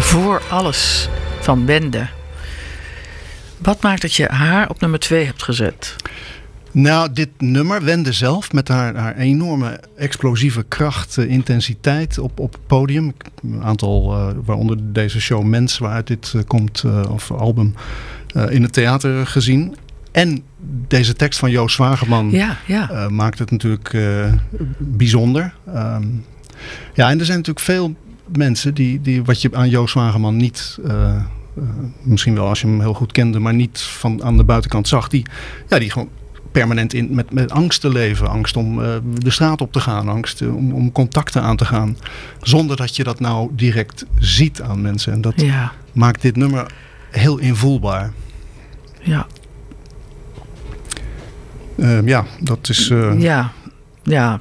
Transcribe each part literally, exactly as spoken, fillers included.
Voor alles van Wende. Wat maakt dat je haar op nummer twee hebt gezet? Nou, dit nummer, Wende zelf, met haar, haar enorme explosieve kracht, uh, intensiteit op, op het podium. Een aantal, uh, waaronder deze show Mens, waaruit dit uh, komt, uh, of album, uh, in het theater gezien. En deze tekst van Joost Zwageman ja, ja. Uh, maakt het natuurlijk uh, bijzonder. Um, ja, en er zijn natuurlijk veel mensen die, die wat je aan Joost Zwageman niet... Uh, uh, misschien wel als je hem heel goed kende, maar niet van aan de buitenkant zag. Die, ja, die gewoon permanent in, met, met angst te leven. Angst om uh, de straat op te gaan. Angst om, om contacten aan te gaan. Zonder dat je dat nou direct ziet aan mensen. En dat ja. maakt dit nummer heel invoelbaar. Ja. Uh, ja, dat is... Uh, ja, ja.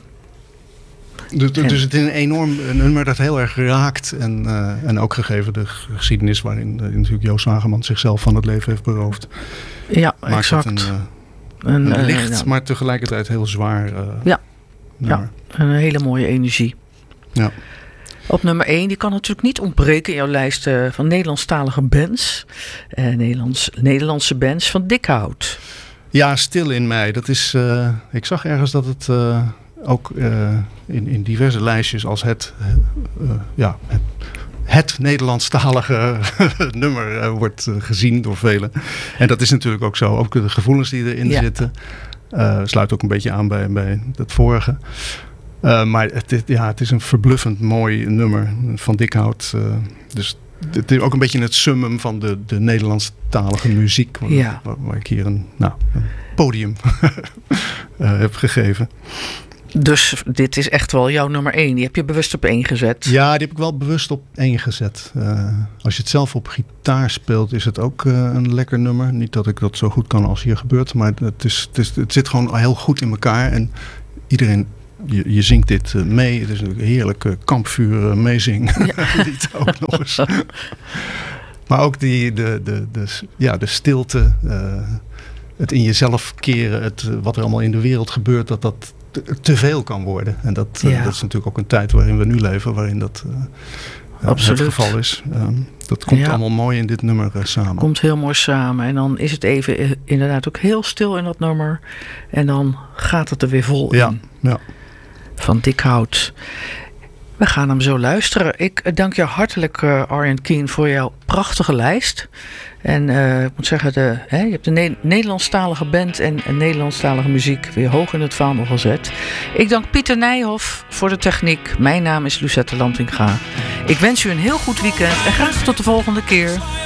Dus, dus het is een enorm een nummer dat heel erg raakt. En, uh, en ook gegeven de geschiedenis waarin uh, natuurlijk Joost Zwageman zichzelf van het leven heeft beroofd. Ja, maakt exact. Het een, uh, een, een licht, uh, ja. maar tegelijkertijd heel zwaar uh, ja. nummer. Ja, een hele mooie energie. Ja. Op nummer één, die kan natuurlijk niet ontbreken in jouw lijst uh, van Nederlandstalige bands. Uh, Nederlands, Nederlandse bands van Dikhout. Ja, Stil in mij. Dat is, uh, ik zag ergens dat het uh, ook uh, in, in diverse lijstjes als het, uh, ja, het, het Nederlandstalige nummer uh, wordt uh, gezien door velen. En dat is natuurlijk ook zo. Ook de gevoelens die erin ja. zitten. Uh, sluit ook een beetje aan bij, bij het vorige. Uh, maar het is, ja, het is een verbluffend mooi nummer van Dikhout. Uh, dus het is ook een beetje het summum van de, de Nederlandstalige muziek. Waar, ja. waar, waar ik hier een, nou, een podium uh, heb gegeven. Dus dit is echt wel jouw nummer één. Die heb je bewust op één gezet. Ja, die heb ik wel bewust op één gezet. Uh, als je het zelf op gitaar speelt, is het ook uh, een lekker nummer. Niet dat ik dat zo goed kan als hier gebeurt. Maar het, is, het, is, het zit gewoon heel goed in elkaar. En iedereen... Je, je zingt dit uh, mee. Het is een heerlijke kampvuur uh, meezing. Ja. Lied ook nog eens. Maar ook die, de, de, de, ja, de stilte. Uh, het in jezelf keren. Het, uh, wat er allemaal in de wereld gebeurt. Dat dat te, te veel kan worden. En dat, uh, ja. dat is natuurlijk ook een tijd waarin we nu leven. Waarin dat uh, het geval is. Um, dat komt ja. allemaal mooi in dit nummer uh, samen. Komt heel mooi samen. En dan is het even uh, inderdaad ook heel stil in dat nummer. En dan gaat het er weer vol ja. in. Ja. Van Dikhout. We gaan hem zo luisteren. Ik dank je hartelijk, uh, Arjen Keen, voor jouw prachtige lijst. En uh, ik moet zeggen, de, hè, je hebt een ne- Nederlandstalige band en een Nederlandstalige muziek weer hoog in het vaandel gezet. Ik dank Pieter Nijhoff voor de techniek. Mijn naam is Lucette Lantinga. Ik wens u een heel goed weekend en graag tot de volgende keer.